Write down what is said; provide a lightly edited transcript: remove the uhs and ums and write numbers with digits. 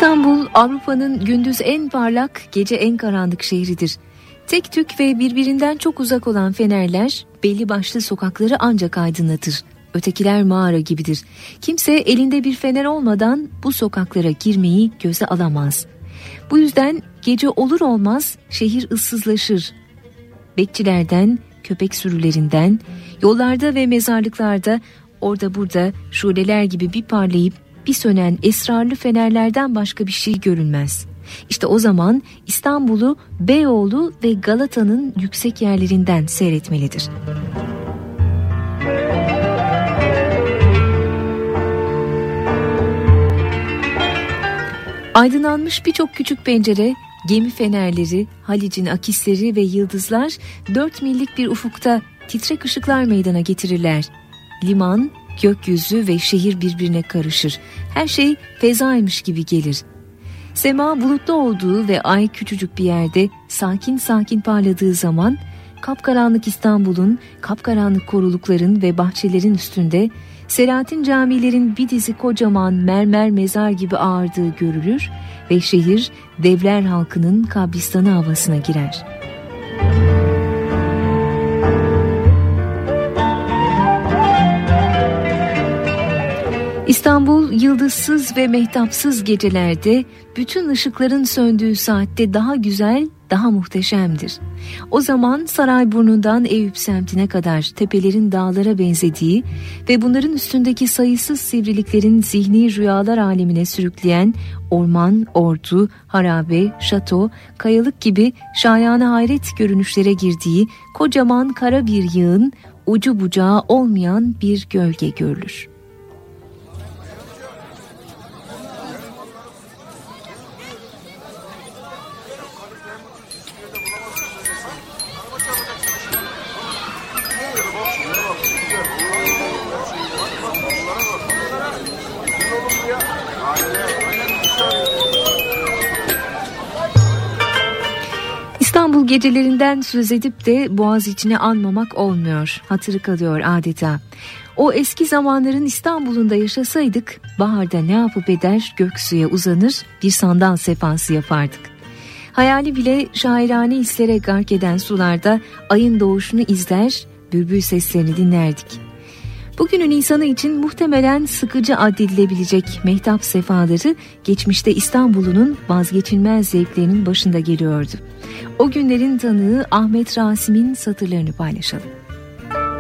İstanbul, Avrupa'nın gündüz en parlak, gece en karanlık şehridir. Tek tük ve birbirinden çok uzak olan fenerler belli başlı sokakları ancak aydınlatır. Ötekiler mağara gibidir. Kimse elinde bir fener olmadan bu sokaklara girmeyi göze alamaz. Bu yüzden gece olur olmaz şehir ıssızlaşır. Bekçilerden, köpek sürülerinden, yollarda ve mezarlıklarda orada burada şuleler gibi bir parlayıp bir sönen esrarlı fenerlerden başka bir şey görünmez. İşte o zaman İstanbul'u Beyoğlu ve Galata'nın yüksek yerlerinden seyretmelidir. Aydınlanmış birçok küçük pencere, gemi fenerleri, Halic'in akisleri ve yıldızlar 4 millik bir ufukta titrek ışıklar meydana getirirler. Liman, gökyüzü ve şehir birbirine karışır. Her şey fezaymış gibi gelir. Sema bulutlu olduğu ve ay küçücük bir yerde sakin sakin parladığı zaman kapkaranlık İstanbul'un, kapkaranlık korulukların ve bahçelerin üstünde Selahattin camilerin bir dizi kocaman mermer mezar gibi ağırdığı görülür ve şehir devler halkının kabristanı havasına girer. İstanbul yıldızsız ve mehtapsız gecelerde, bütün ışıkların söndüğü saatte daha güzel, daha muhteşemdir. O zaman Sarayburnu'ndan Eyüp semtine kadar tepelerin dağlara benzediği ve bunların üstündeki sayısız sivriliklerin zihni rüyalar alemine sürükleyen orman, ordu, harabe, şato, kayalık gibi şayane hayret görünüşlere girdiği kocaman kara bir yığın, ucu bucağı olmayan bir gölge görülür. İstanbul gecelerinden söz edip de Boğaziçi'ni anmamak olmuyor, hatırı kalıyor adeta. O eski zamanların İstanbul'unda yaşasaydık, baharda ne yapıp eder göksuya uzanır bir sandal sefası yapardık. Hayali bile şairane hislere gark eden sularda ayın doğuşunu izler, bülbül seslerini dinlerdik. Bugünün insanı için muhtemelen sıkıcı addedilebilecek mehtap sefaları geçmişte İstanbul'un vazgeçilmez zevklerinin başında geliyordu. O günlerin tanığı Ahmet Rasim'in satırlarını paylaşalım.